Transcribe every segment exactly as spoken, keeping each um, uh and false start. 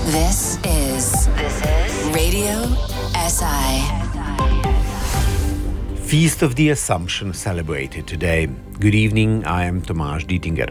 This is This is Radio S I. Feast of the Assumption celebrated today. Good evening, I am Tomasz Dietinger.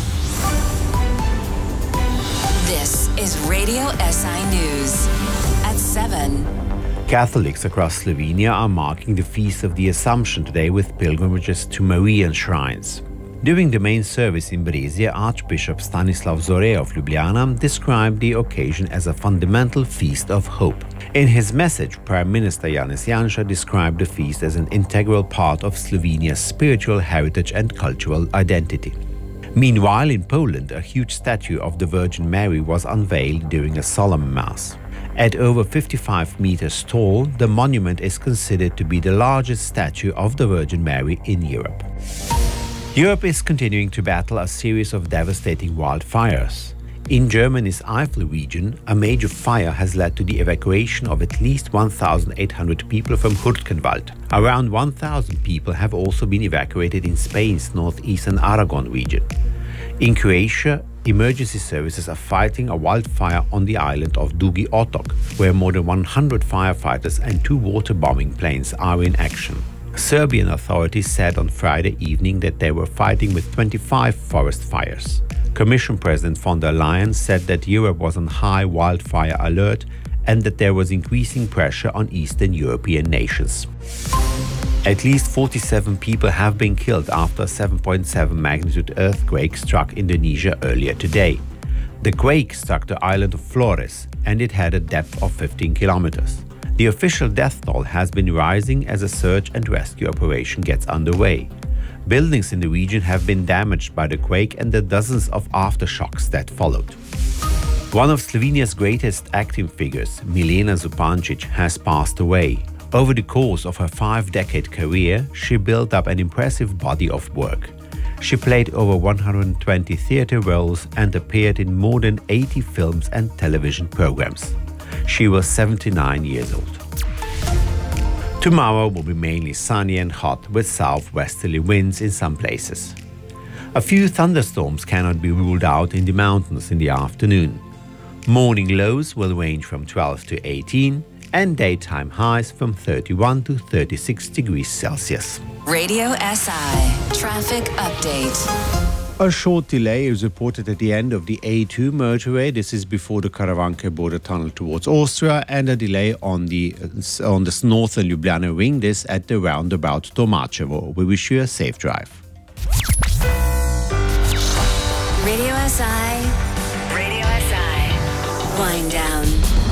This is Radio S I News at seven. Catholics across Slovenia are marking the Feast of the Assumption today with pilgrimages to Marian shrines. During the main service in Brezje, Archbishop Stanislav Zore of Ljubljana described the occasion as a fundamental feast of hope. In his message, Prime Minister Janez Janša described the feast as an integral part of Slovenia's spiritual heritage and cultural identity. Meanwhile, in Poland, a huge statue of the Virgin Mary was unveiled during a solemn mass. At over fifty-five meters tall, the monument is considered to be the largest statue of the Virgin Mary in Europe. Europe is continuing to battle a series of devastating wildfires. In Germany's Eifel region, a major fire has led to the evacuation of at least one thousand eight hundred people from Hurtgenwald. Around one thousand people have also been evacuated in Spain's northeastern Aragon region. In Croatia, emergency services are fighting a wildfire on the island of Dugi Otok, where more than one hundred firefighters and two water bombing planes are in action. Serbian authorities said on Friday evening that they were fighting with twenty-five forest fires. Commission President von der Leyen said that Europe was on high wildfire alert and that there was increasing pressure on Eastern European nations. At least forty-seven people have been killed after a seven point seven magnitude earthquake struck Indonesia earlier today. The quake struck the island of Flores and it had a depth of fifteen kilometers. The official death toll has been rising as a search and rescue operation gets underway. Buildings in the region have been damaged by the quake and the dozens of aftershocks that followed. One of Slovenia's greatest acting figures, Milena Zupančič, has passed away. Over the course of her five-decade career, she built up an impressive body of work. She played over one hundred twenty theatre roles and appeared in more than eighty films and television programs. She was seventy-nine years old. Tomorrow will be mainly sunny and hot with southwesterly winds in some places. A few thunderstorms cannot be ruled out in the mountains in the afternoon. Morning lows will range from twelve to eighteen and daytime highs from thirty-one to thirty-six degrees Celsius. Radio S I Traffic Update. A short delay is reported at the end of the A two motorway. This is before the Karavanke border tunnel towards Austria, and a delay on the on the northern Ljubljana ring. This at the roundabout Tomačevo. We wish you a safe drive. Radio S I. Radio S I. Wind down.